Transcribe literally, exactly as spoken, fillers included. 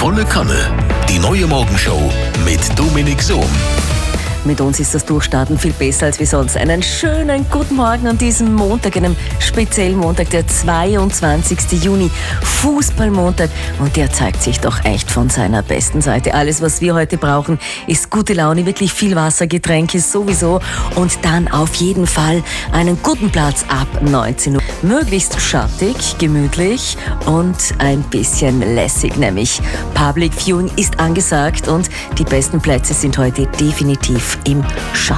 Volle Kanne. Die neue Morgenshow mit Dominik Sohm. Mit uns ist das Durchstarten viel besser als wie sonst. Einen schönen guten Morgen an diesem Montag, einem speziellen Montag, der zweiundzwanzigsten Juni, Fußballmontag. Und der zeigt sich doch echt von seiner besten Seite. Alles, was wir heute brauchen, ist gute Laune, wirklich viel Wasser, Getränke sowieso. Und dann auf jeden Fall einen guten Platz ab neunzehn Uhr. Möglichst schattig, gemütlich und ein bisschen lässig, nämlich Public Viewing ist angesagt und die besten Plätze sind heute definitiv im Schatten.